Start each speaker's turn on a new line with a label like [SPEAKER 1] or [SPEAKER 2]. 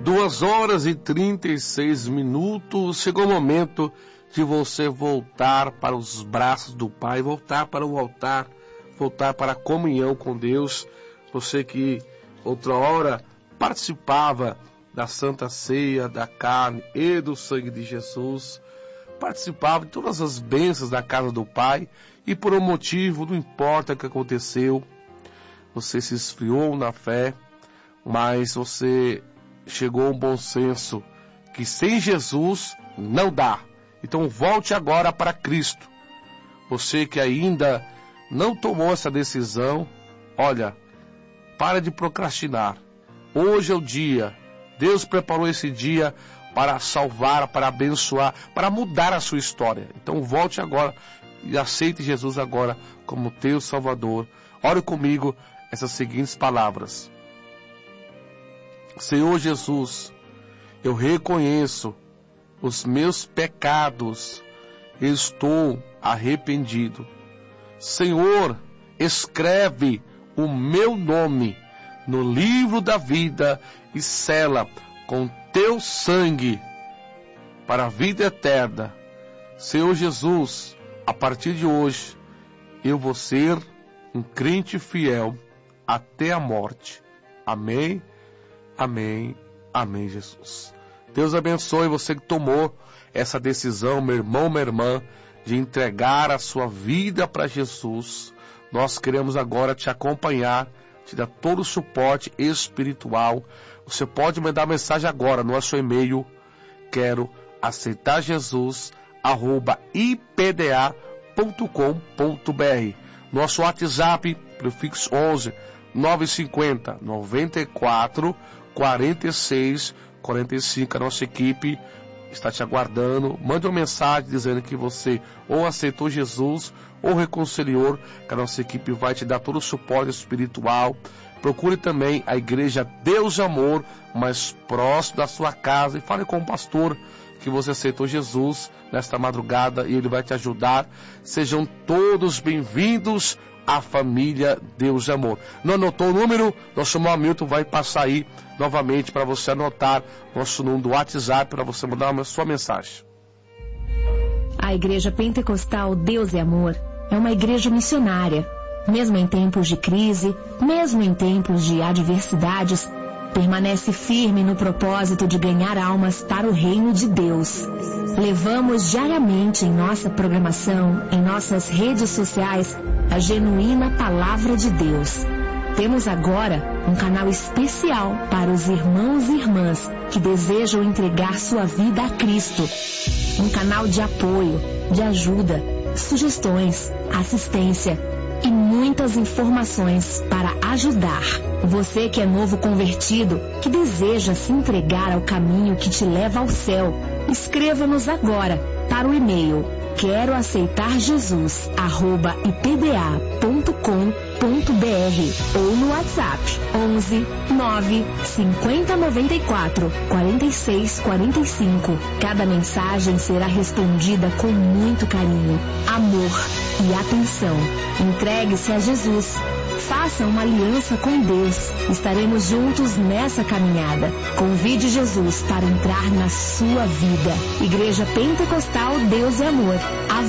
[SPEAKER 1] 2h36. Chegou o momento de você voltar para os braços do Pai, voltar para o altar, voltar para a comunhão com Deus. Você que outra hora participava da Santa Ceia, da carne e do sangue de Jesus, participava de todas as bênçãos da casa do Pai, e por um motivo, não importa o que aconteceu, você se esfriou na fé, mas você chegou a um bom senso que sem Jesus não dá. Então volte agora para Cristo. Você que ainda não tomou essa decisão, olha, para de procrastinar. Hoje é o dia. Deus preparou esse dia para salvar, para abençoar, para mudar a sua história. Então volte agora e aceite Jesus agora como teu Salvador. Ore comigo essas seguintes palavras. Senhor Jesus, eu reconheço os meus pecados, estou arrependido. Senhor, escreve o meu nome no livro da vida e sela com teu sangue para a vida eterna. Senhor Jesus, a partir de hoje, eu vou ser um crente fiel até a morte. Amém, amém, amém, Jesus. Deus abençoe você que tomou essa decisão, meu irmão, minha irmã, de entregar a sua vida para Jesus. Nós queremos agora te acompanhar, te dar todo o suporte espiritual. Você pode mandar mensagem agora no nosso e-mail, quero aceitar Jesus, @ipda.com.br. Nosso WhatsApp, prefixo 11 950 94 46 45. A nossa equipe está te aguardando. Mande uma mensagem dizendo que você ou aceitou Jesus ou reconciliou, que a nossa equipe vai te dar todo o suporte espiritual. Procure também a igreja Deus e Amor mais próximo da sua casa e fale com o pastor que você aceitou Jesus nesta madrugada e ele vai te ajudar. Sejam todos bem-vindos à família Deus e Amor. Não anotou o número? Nosso irmão Hamilton vai passar aí novamente para você anotar nosso número do WhatsApp para você mandar a sua mensagem.
[SPEAKER 2] A Igreja Pentecostal Deus e Amor é uma igreja missionária. Mesmo em tempos de crise, mesmo em tempos de adversidades, permanece firme no propósito de ganhar almas para o reino de Deus. Levamos diariamente em nossa programação, em nossas redes sociais, a genuína palavra de Deus. Temos agora um canal especial para os irmãos e irmãs que desejam entregar sua vida a Cristo. Um canal de apoio, de ajuda, sugestões, assistência e muitas informações para ajudar. Você que é novo convertido, que deseja se entregar ao caminho que te leva ao céu, escreva-nos agora para o e-mail quero aceitar Jesus @ipda.com.br ou no WhatsApp 11 9 50 94 46 45. Cada mensagem será respondida com muito carinho, amor e atenção. Entregue-se a Jesus. Faça uma aliança com Deus. Estaremos juntos nessa caminhada. Convide Jesus para entrar na sua vida. Igreja Pentecostal Deus e Amor.